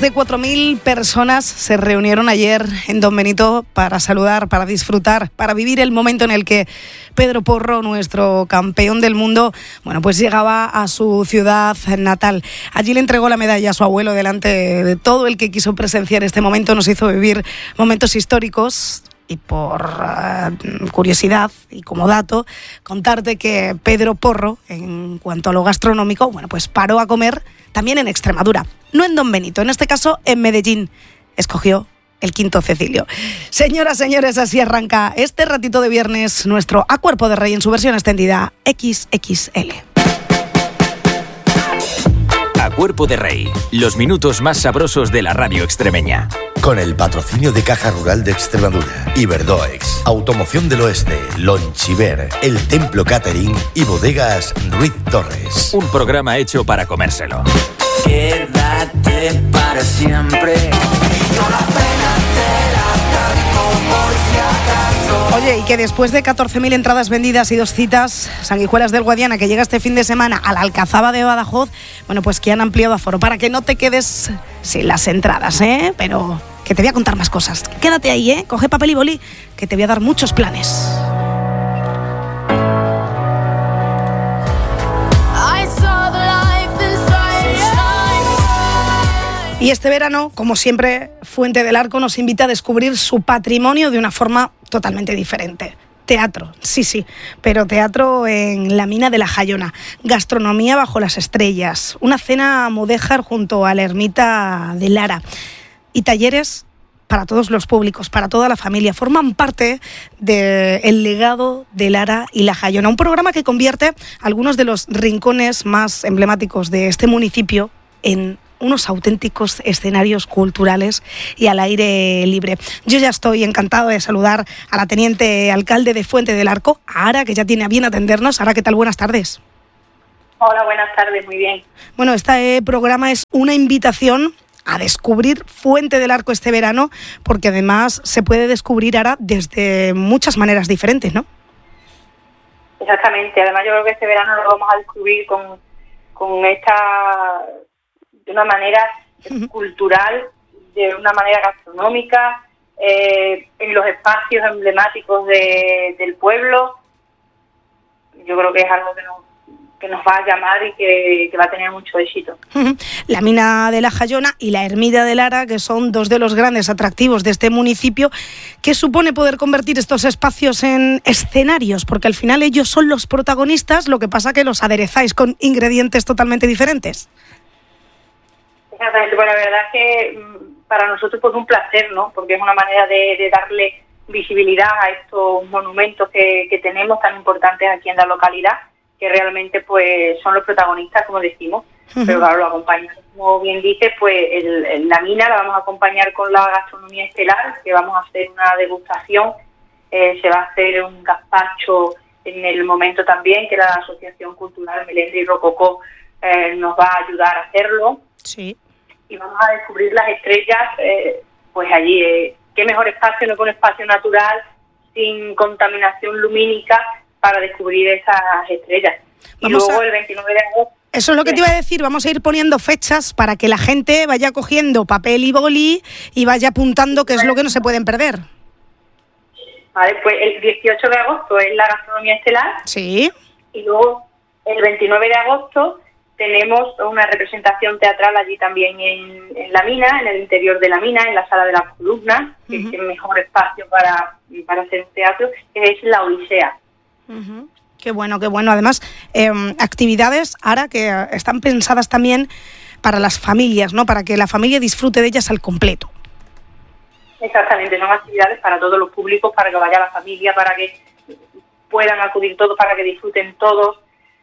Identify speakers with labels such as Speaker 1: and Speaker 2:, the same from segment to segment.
Speaker 1: de 4.000 personas se reunieron ayer en Don Benito para saludar, para disfrutar, para vivir el momento en el que Pedro Porro, nuestro campeón del mundo, pues llegaba a su ciudad natal. Allí le entregó la medalla a su abuelo delante de todo el que quiso presenciar este momento. Nos hizo vivir momentos históricos. Y por curiosidad y como dato, contarte que Pedro Porro, en cuanto a lo gastronómico, pues paró a comer también en Extremadura, no en Don Benito, en este caso en Medellín. Escogió el Quinto Cecilio. Señoras, señores, así arranca este ratito de viernes nuestro A Cuerpo de Rey en su versión extendida XXL.
Speaker 2: A Cuerpo de Rey, los minutos más sabrosos de la radio extremeña.
Speaker 3: Con el patrocinio de Caja Rural de Extremadura, Iberdoex, Automoción del Oeste, Lonchiver, El Templo Catering y Bodegas Ruiz Torres.
Speaker 2: Un programa hecho para comérselo.
Speaker 4: Quédate para siempre. No la pena te la canto por si acaso.
Speaker 1: Oye, y que después de 14.000 entradas vendidas y 2 citas, Sanguijuelas del Guadiana, que llega este fin de semana a la Alcazaba de Badajoz, pues que han ampliado aforo para que no te quedes sin las entradas, pero que te voy a contar más cosas. Quédate ahí, coge papel y boli, que te voy a dar muchos planes. Y este verano, como siempre, Fuente del Arco nos invita a descubrir su patrimonio de una forma totalmente diferente. Teatro, sí, pero teatro en la mina de la Jayona, gastronomía bajo las estrellas, una cena mudéjar junto a la ermita de Lara y talleres para todos los públicos, para toda la familia. Forman parte del legado de Lara y la Jayona, un programa que convierte algunos de los rincones más emblemáticos de este municipio en unos auténticos escenarios culturales y al aire libre. Yo ya estoy encantado de saludar a la teniente alcalde de Fuente del Arco, a Ara, que ya tiene a bien atendernos. Ara, ¿qué tal? Buenas tardes.
Speaker 5: Hola, buenas tardes, muy bien.
Speaker 1: Este programa es una invitación a descubrir Fuente del Arco este verano, porque además se puede descubrir, Ara, desde muchas maneras diferentes, ¿no?
Speaker 5: Exactamente, además yo creo que este verano lo vamos a descubrir con esta... de una manera cultural, de una manera gastronómica, en los espacios emblemáticos del pueblo. Yo creo que es algo que nos va a llamar y que va a tener mucho éxito.
Speaker 1: La mina de la Jayona y la ermita de Lara, que son dos de los grandes atractivos de este municipio. ¿Qué supone poder convertir estos espacios en escenarios? Porque al final ellos son los protagonistas, lo que pasa que los aderezáis con ingredientes totalmente diferentes.
Speaker 5: Exactamente, pues la verdad es que para nosotros pues un placer, ¿no? Porque es una manera de darle visibilidad a estos monumentos que tenemos tan importantes aquí en la localidad, que realmente pues son los protagonistas, como decimos, pero claro, lo acompañan, como bien dices, pues la mina la vamos a acompañar con la gastronomía estelar, que vamos a hacer una degustación, se va a hacer un gazpacho en el momento también, que la Asociación Cultural Melendri Rococó nos va a ayudar a hacerlo.
Speaker 1: Sí.
Speaker 5: Y vamos a descubrir las estrellas, pues allí. Qué mejor espacio, no que un espacio natural, sin contaminación lumínica, para descubrir esas estrellas. Y luego el 29 de agosto...
Speaker 1: Eso es lo que te iba a decir, vamos a ir poniendo fechas para que la gente vaya cogiendo papel y boli y vaya apuntando qué es lo que no se pueden perder.
Speaker 5: Vale, pues el 18 de agosto es la gastronomía estelar.
Speaker 1: Sí.
Speaker 5: Y luego el 29 de agosto... tenemos una representación teatral allí también en la mina, en el interior de la mina, en la sala de las columnas, que es el mejor espacio para hacer teatro, que es la Odisea.
Speaker 1: Qué bueno, qué bueno. Además, actividades, ahora que están pensadas también para las familias, ¿no? Para que la familia disfrute de ellas al completo.
Speaker 5: Exactamente, son actividades para todos los públicos, para que vaya la familia, para que puedan acudir todos, para que disfruten todos.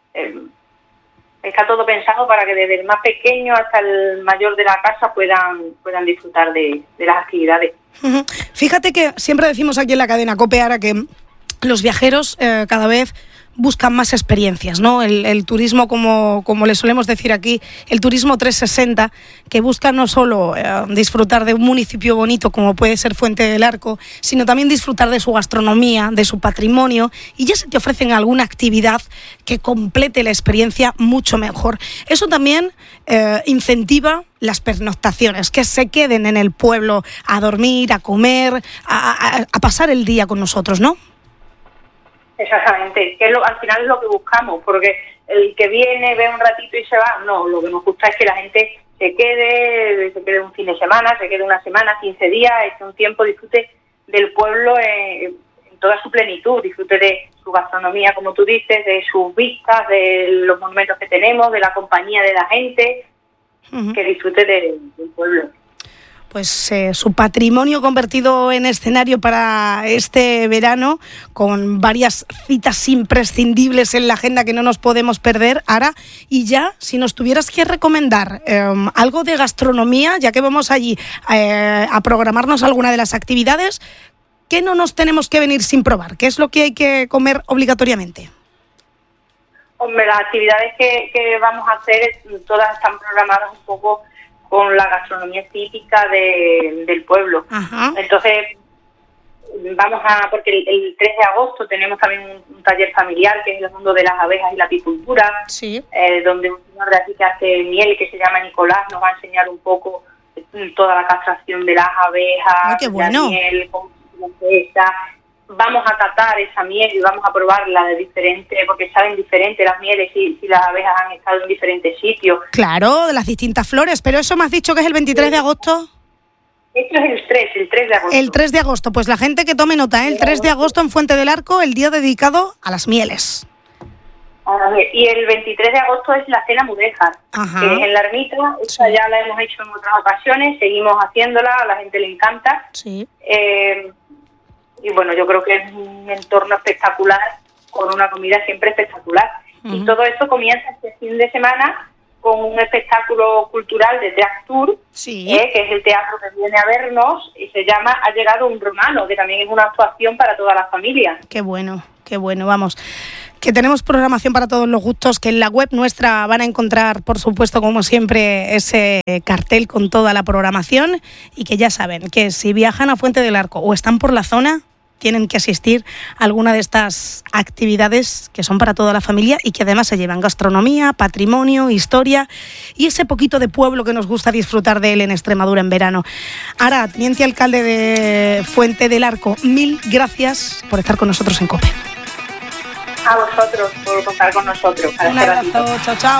Speaker 5: Está todo pensado para que desde el más pequeño hasta el mayor de la casa puedan disfrutar de las actividades. Fíjate
Speaker 1: que siempre decimos aquí en la cadena COPE, ahora que los viajeros cada vez buscan más experiencias, ¿no? El turismo, como le solemos decir aquí, el turismo 360, que busca no solo disfrutar de un municipio bonito como puede ser Fuente del Arco, sino también disfrutar de su gastronomía, de su patrimonio, y ya se te ofrecen alguna actividad que complete la experiencia mucho mejor. Eso también incentiva las pernoctaciones, que se queden en el pueblo a dormir, a comer, a pasar el día con nosotros, ¿no?
Speaker 5: Exactamente, que al final es lo que buscamos, porque el que viene, ve un ratito y se va, no, lo que nos gusta es que la gente se quede un fin de semana, se quede una semana, 15 días, esté un tiempo, disfrute del pueblo en toda su plenitud, disfrute de su gastronomía, como tú dices, de sus vistas, de los monumentos que tenemos, de la compañía de la gente, que disfrute del pueblo.
Speaker 1: Pues su patrimonio convertido en escenario para este verano, con varias citas imprescindibles en la agenda que no nos podemos perder, Ara. Y ya, si nos tuvieras que recomendar algo de gastronomía, ya que vamos allí a programarnos alguna de las actividades, ¿qué no nos tenemos que venir sin probar? ¿Qué es lo que hay que comer obligatoriamente?
Speaker 5: Hombre, las actividades que vamos a hacer, todas están programadas un poco con la gastronomía típica del pueblo. Ajá. Entonces, porque el 3 de agosto tenemos también un taller familiar, que es el mundo de las abejas y la apicultura, sí. Donde un señor de aquí que hace miel, que se llama Nicolás, nos va a enseñar un poco toda la castración de las abejas.
Speaker 1: ¡Ay, qué bueno!
Speaker 5: La miel, cómo se hace. Vamos a catar esa miel y vamos a probarla de diferente, porque saben diferente las mieles si las abejas han estado en diferentes sitios.
Speaker 1: Claro, de las distintas flores, pero eso me has dicho que es el 23 de agosto.
Speaker 5: Esto es el 3 de agosto.
Speaker 1: El 3 de agosto, pues la gente que tome nota, el 3 de agosto en Fuente del Arco, el día dedicado a las mieles.
Speaker 5: Y el 23 de agosto es la cena mudéjar, que es en la ermita. Esta ya la hemos hecho en otras ocasiones, seguimos haciéndola, a la gente le encanta. Sí. Y bueno, yo creo que es un entorno espectacular, con una comida siempre espectacular. Y todo esto comienza este fin de semana con un espectáculo cultural de Teatro Tour, que es el teatro que viene a vernos, y se llama Ha llegado un romano, que también es una actuación para toda la familia.
Speaker 1: Qué bueno, vamos. Que tenemos programación para todos los gustos, que en la web nuestra van a encontrar, por supuesto, como siempre, ese cartel con toda la programación, y que ya saben que si viajan a Fuente del Arco o están por la zona, tienen que asistir a alguna de estas actividades que son para toda la familia y que además se llevan gastronomía, patrimonio, historia y ese poquito de pueblo que nos gusta disfrutar de él en Extremadura en verano. Ara, teniente alcalde de Fuente del Arco, 1000 gracias por estar con nosotros en COPE.
Speaker 5: A vosotros por contar con nosotros.
Speaker 1: Un abrazo, chao, chao.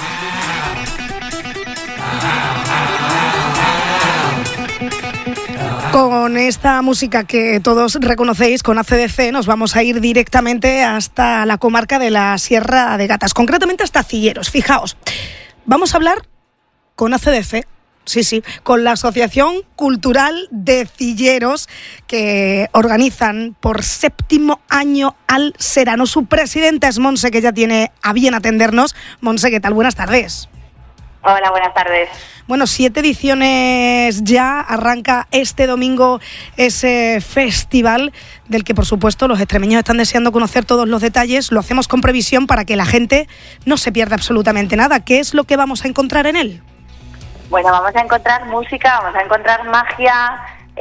Speaker 1: Con esta música que todos reconocéis, con ACDC, nos vamos a ir directamente hasta la comarca de la Sierra de Gatas, concretamente hasta Cilleros. Fijaos, vamos a hablar con ACDC, sí, con la Asociación Cultural de Cilleros, que organizan por 7º año al Serano. Su presidenta es Monse, que ya tiene a bien atendernos. Monse, ¿qué tal? Buenas tardes.
Speaker 6: Hola, buenas tardes.
Speaker 1: Bueno, 7 ediciones ya, arranca este domingo ese festival del que, por supuesto, los extremeños están deseando conocer todos los detalles. Lo hacemos con previsión para que la gente no se pierda absolutamente nada. ¿Qué es lo que vamos a encontrar en él?
Speaker 6: Bueno, vamos a encontrar música, vamos a encontrar magia,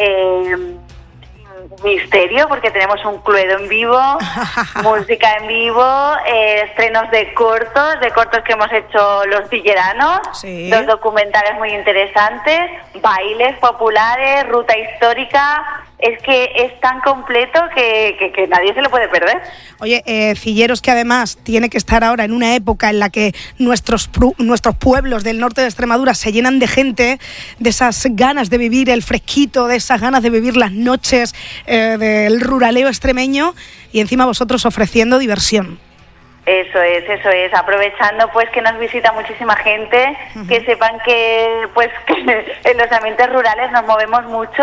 Speaker 6: misterio, porque tenemos un Cluedo en vivo, música en vivo, estrenos de cortos que hemos hecho los cilleranos, sí. 2 documentales muy interesantes, bailes populares, ruta histórica. Es que es tan completo que nadie se lo puede perder.
Speaker 1: Oye, Cilleros, que además tiene que estar ahora en una época en la que nuestros pueblos del norte de Extremadura se llenan de gente, de esas ganas de vivir el fresquito, de esas ganas de vivir las noches del ruraleo extremeño, y encima vosotros ofreciendo diversión.
Speaker 6: Eso es, aprovechando pues que nos visita muchísima gente, que sepan que en los ambientes rurales nos movemos mucho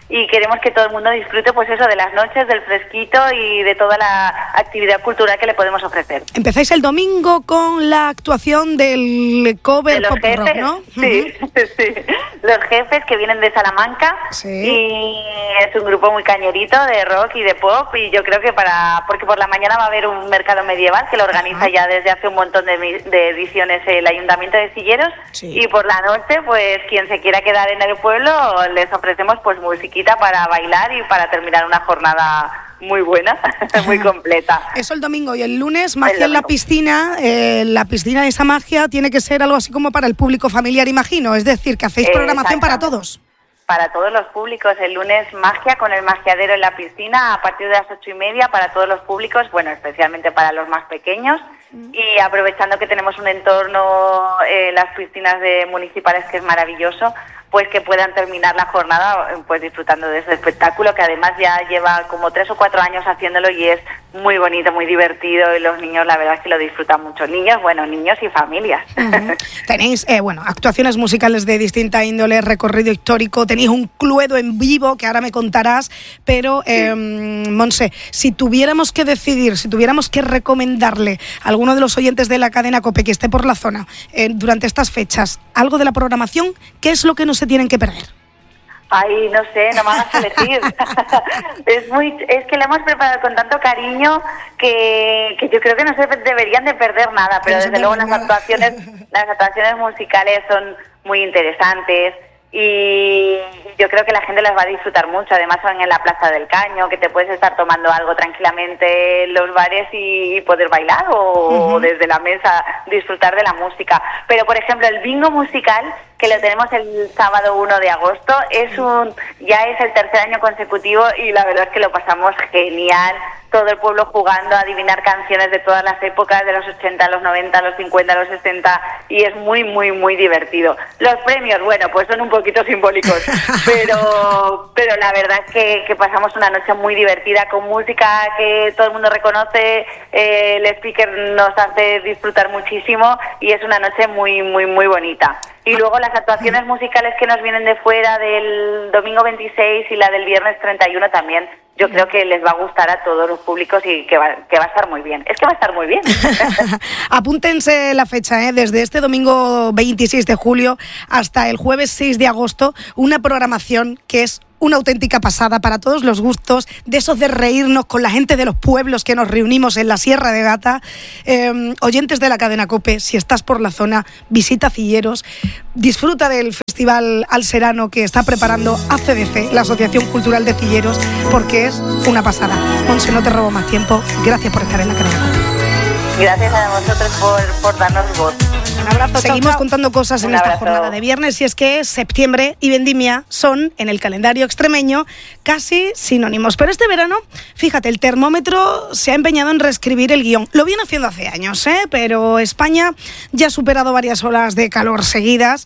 Speaker 6: y queremos que todo el mundo disfrute pues eso de las noches, del fresquito y de toda la actividad cultural que le podemos ofrecer.
Speaker 1: Empezáis el domingo con la actuación del cover pop rock, ¿no?
Speaker 6: Sí, sí. Los Jefes, que vienen de Salamanca, y es un grupo muy cañerito de rock y de pop, y yo creo que porque por la mañana va a haber un mercado medieval que lo organiza ya desde hace un montón de ediciones el Ayuntamiento de Silleros, y por la noche pues quien se quiera quedar en el pueblo les ofrecemos pues musiquita para bailar y para terminar una jornada muy buena, muy completa.
Speaker 1: Eso el domingo, y el lunes magia en la piscina. La piscina, esa magia tiene que ser algo así como para el público familiar, imagino, es decir, que hacéis programación para todos. Para todos los públicos, el lunes magia con el magiadero en la piscina a partir de las 8:30 para todos los públicos, bueno, especialmente para los más pequeños, y aprovechando que tenemos un entorno, las piscinas municipales que es maravilloso, pues que puedan terminar la jornada pues disfrutando de ese espectáculo, que además ya lleva como 3 o 4 años haciéndolo y es muy bonito, muy divertido, y los niños la verdad es que lo disfrutan mucho. Niños y familias. Tenéis, actuaciones musicales de distinta índole, recorrido histórico, tenéis un cluedo en vivo que ahora me contarás, pero Montse, si tuviéramos que decidir, si tuviéramos que recomendarle a alguno de los oyentes de la cadena COPE que esté por la zona durante estas fechas, algo de la programación, ¿qué es lo que no se tienen que perder? Ay, no sé, no me hagas elegir. Es que lo hemos preparado con tanto cariño que yo creo que no se deberían de perder nada, pero desde luego las actuaciones musicales son muy interesantes y yo creo que la gente las va a disfrutar mucho. Además son en la Plaza del Caño, que te puedes estar tomando algo tranquilamente en los bares y poder bailar o desde la mesa disfrutar de la música. Pero por ejemplo el bingo musical, que lo tenemos el sábado 1 de agosto, ya es el tercer año consecutivo y la verdad es que lo pasamos genial. Todo el pueblo jugando a adivinar canciones de todas las épocas, de los 80, los 90, los 50, los 60, y es muy, muy, muy divertido. Los premios, bueno, pues son un poquito simbólicos, pero la verdad es que pasamos una noche muy divertida, con música que todo el mundo reconoce, el speaker nos hace disfrutar muchísimo y es una noche muy, muy, muy bonita. Y luego las actuaciones musicales que nos vienen de fuera del domingo 26 y la del viernes 31 también, yo creo que les va a gustar a todos los públicos y que va a estar muy bien. Es que va a estar muy bien. Apúntense la fecha, desde este domingo 26 de julio hasta el jueves 6 de agosto, una programación que es una auténtica pasada para todos los gustos, de esos de reírnos con la gente de los pueblos que nos reunimos en la Sierra de Gata. Oyentes de la cadena COPE, si estás por la zona, visita Cilleros, disfruta del Festival Alserano que está preparando ACDC, la Asociación Cultural de Cilleros, porque es una pasada. Monse, no te robo más tiempo, gracias por estar en la cadena COPE. Gracias a vosotros por darnos voz. Un abrazo. Seguimos contando cosas en esta jornada de viernes, y es que septiembre y vendimia son, en el calendario extremeño, casi sinónimos. Pero este verano, fíjate, el termómetro se ha empeñado en reescribir el guión. Lo viene haciendo hace años, pero España ya ha superado varias olas de calor seguidas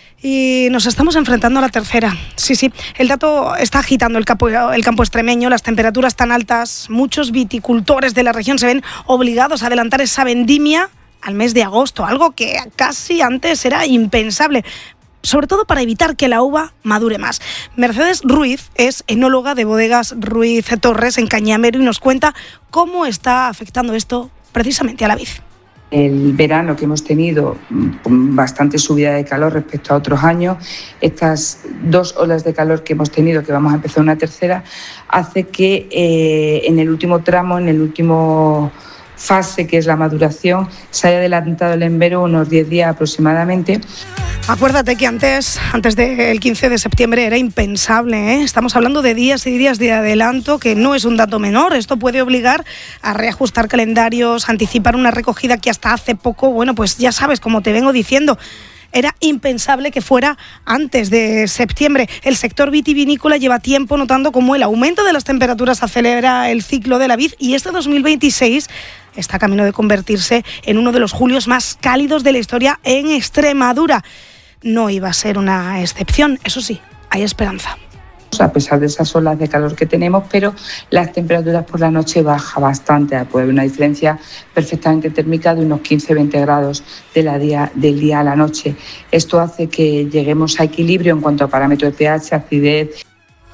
Speaker 1: y nos estamos enfrentando a la tercera. Sí, el dato está agitando el campo extremeño, las temperaturas tan altas, muchos viticultores de la región se ven obligados a adelantar esa vendimia al mes de agosto, algo que casi antes era impensable, sobre todo para evitar que la uva madure más. Mercedes Ruiz es enóloga de Bodegas Ruiz Torres en Cañamero y nos cuenta cómo está afectando esto precisamente a la vid. El verano que hemos tenido bastante subida de calor respecto a otros años, estas 2 olas de calor que hemos tenido, que vamos a empezar una tercera, hace que en el último tramo, en el último fase, que es la maduración, se haya adelantado el embero unos 10 días aproximadamente. Acuérdate que antes del 15 de septiembre era impensable, Estamos hablando de días y días de adelanto, que no es un dato menor. Esto puede obligar a reajustar calendarios, anticipar una recogida que hasta hace poco, pues ya sabes, como te vengo diciendo, era impensable que fuera antes de septiembre. El sector vitivinícola lleva tiempo notando cómo el aumento de las temperaturas acelera el ciclo de la vid, y este 2026 está camino de convertirse en uno de los julios más cálidos de la historia en Extremadura. No iba a ser una excepción, eso sí, hay esperanza. A pesar de esas olas de calor que tenemos, pero las temperaturas por la noche bajan bastante. Puede haber una diferencia perfectamente térmica de unos 15-20 grados del día a la noche. Esto hace que lleguemos a equilibrio en cuanto a parámetros de pH, acidez.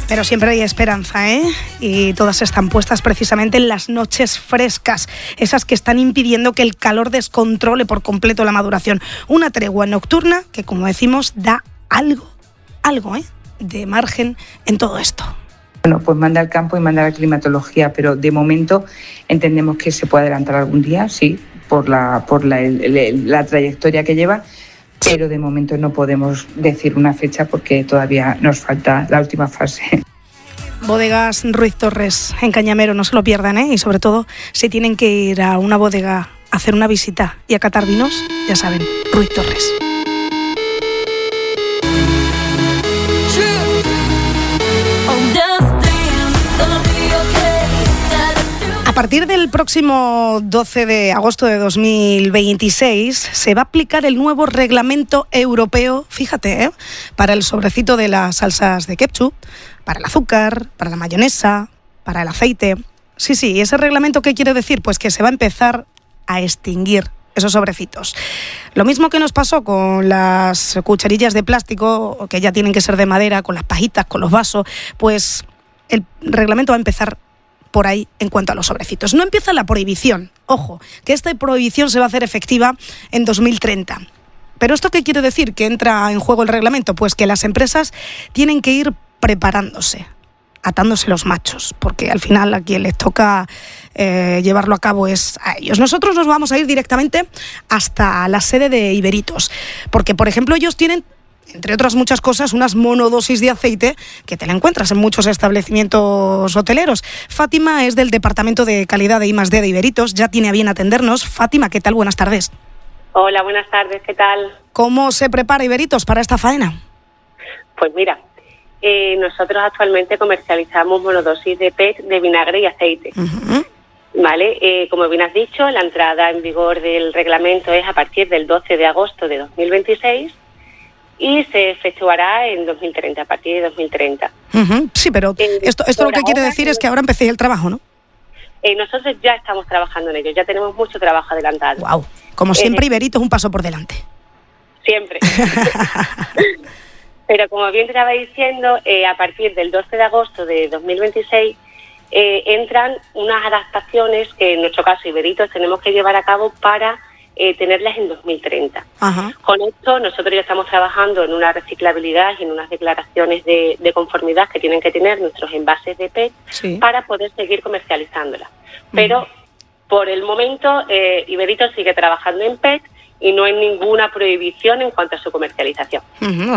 Speaker 1: Pero siempre hay esperanza, ¿eh? Y todas están puestas precisamente en las noches frescas, esas que están impidiendo que el calor descontrole por completo la maduración. Una tregua nocturna que, como decimos, da algo, de margen en todo esto.
Speaker 7: Bueno, pues manda al campo y manda a la climatología, pero de momento entendemos que se puede adelantar algún día, sí, por la trayectoria que lleva, pero de momento no podemos decir una fecha porque todavía nos falta la última fase.
Speaker 1: Bodegas Ruiz Torres en Cañamero, no se lo pierdan, ¿eh? Y sobre todo, si tienen que ir a una bodega a hacer una visita y a catar vinos, ya saben, Ruiz Torres. A partir del próximo 12 de agosto de 2026 se va a aplicar el nuevo reglamento europeo, fíjate, para el sobrecito de las salsas de ketchup, para el azúcar, para la mayonesa, para el aceite. Sí, ¿ese reglamento qué quiere decir? Pues que se va a empezar a extinguir esos sobrecitos. Lo mismo que nos pasó con las cucharillas de plástico, que ya tienen que ser de madera, con las pajitas, con los vasos, pues el reglamento va a empezar por ahí en cuanto a los sobrecitos. No empieza la prohibición, ojo, que esta prohibición se va a hacer efectiva en 2030. ¿Pero esto qué quiere decir? ¿Que entra en juego el reglamento? Pues que las empresas tienen que ir preparándose, atándose los machos, porque al final a quien les toca llevarlo a cabo es a ellos. Nosotros nos vamos a ir directamente hasta la sede de Iberitos, porque, por ejemplo, ellos tienen, entre otras muchas cosas, unas monodosis de aceite que te la encuentras en muchos establecimientos hoteleros. Fátima es del Departamento de Calidad de I+D de Iberitos, ya tiene a bien atendernos. Fátima, ¿qué tal? Buenas tardes.
Speaker 8: Hola, buenas tardes, ¿qué tal?
Speaker 1: ¿Cómo se prepara Iberitos para esta faena?
Speaker 8: Pues mira, nosotros actualmente comercializamos monodosis de PET de vinagre y aceite. Uh-huh. Vale, como bien has dicho, la entrada en vigor del reglamento es a partir del 12 de agosto de 2026 y se efectuará en 2030, a partir de 2030.
Speaker 1: Uh-huh. Sí, pero esto lo que quiere decir es que ahora empecéis el trabajo, ¿no?
Speaker 8: Nosotros ya estamos trabajando en ello, ya tenemos mucho trabajo adelantado.
Speaker 1: Wow, como siempre, Iberitos un paso por delante.
Speaker 8: Siempre. Pero como bien te estaba diciendo, a partir del 12 de agosto de 2026 entran unas adaptaciones que en nuestro caso Iberitos tenemos que llevar a cabo para tenerlas en 2030. Ajá. Con esto nosotros ya estamos trabajando en una reciclabilidad y en unas declaraciones de conformidad que tienen que tener nuestros envases de PET, sí, para poder seguir comercializándolas. Pero por el momento Iberitos sigue trabajando en PET y no hay ninguna prohibición en cuanto a su comercialización.